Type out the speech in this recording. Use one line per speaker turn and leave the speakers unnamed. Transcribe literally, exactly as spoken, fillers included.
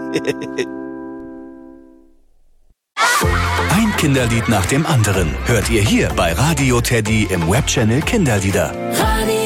Ein Kinderlied nach dem anderen hört ihr hier bei Radio Teddy im Webchannel Kinderlieder.
Radio